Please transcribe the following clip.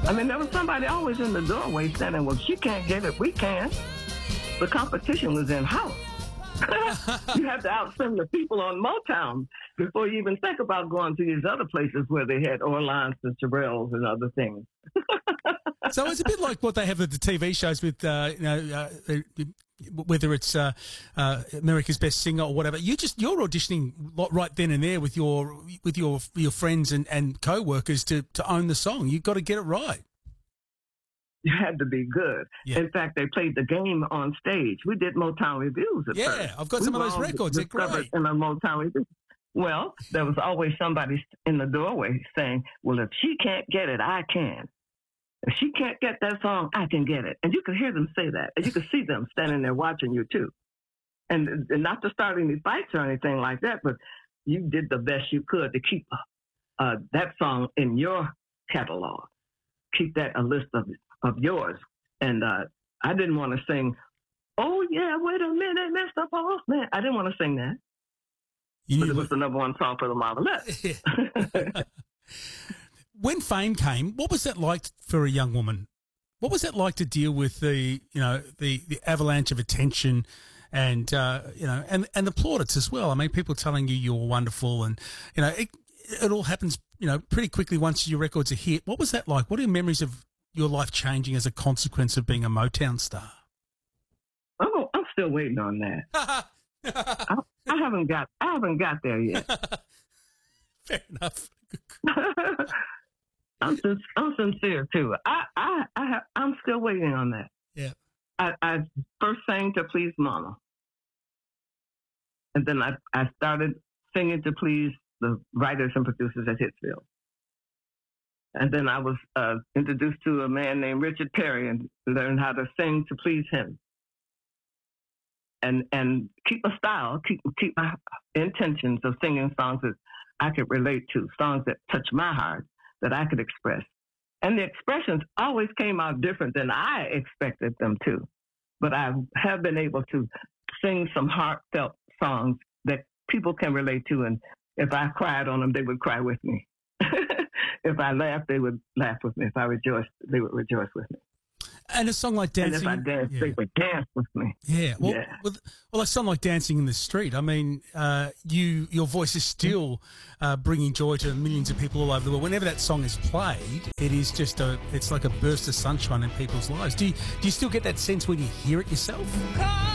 I mean, there was somebody always in the doorway saying, well, she can't get it, we can. The competition was in-house. You had to outsing the people on Motown before you even think about going to these other places where they had Orleans and Shirelles and other things. So it's a bit like what they have at the TV shows with, whether it's America's Best Singer or whatever. You're auditioning right then and there with your friends and co-workers to own the song. You've got to get it right. You had to be good. Yeah. In fact, they played the game on stage. We did Motown reviews at first. Yeah, I've got some of those records. They're great. In a Motown review. Well, there was always somebody in the doorway saying, well, if she can't get it, I can. If she can't get that song, I can get it. And you could hear them say that. And you could see them standing there watching you, too. And not to start any fights or anything like that, but you did the best you could to keep that song in your catalog. Keep that a list of yours. And I didn't want to sing, oh, yeah, wait a minute, Mr. Postman. I didn't want to sing that. But it was the number one song for the Marvelettes. When fame came, what was that like for a young woman? What was that like to deal with the avalanche of attention and the plaudits as well? I mean, people telling you you're wonderful, and it all happens pretty quickly once your record's a hit. What was that like? What are your memories of your life changing as a consequence of being a Motown star? Oh, I'm still waiting on that. I haven't got there yet. Fair enough. I'm sincere too. I'm still waiting on that. Yeah. I first sang to please Mama, and then I started singing to please the writers and producers at Hitsville. And then I was introduced to a man named Richard Perry and learned how to sing to please him. And keep a style, keep my intentions of singing songs that I could relate to, songs that touch my heart, that I could express. And the expressions always came out different than I expected them to. But I have been able to sing some heartfelt songs that people can relate to. And if I cried on them, they would cry with me. If I laughed, they would laugh with me. If I rejoiced, they would rejoice with me. And a song like Dancing... And if I danced, they would dance with me. Yeah. Well, a song like Dancing in the Street, I mean, your voice is still bringing joy to millions of people all over the world. Whenever that song is played, it is just it's like a burst of sunshine in people's lives. Do you still get that sense when you hear it yourself?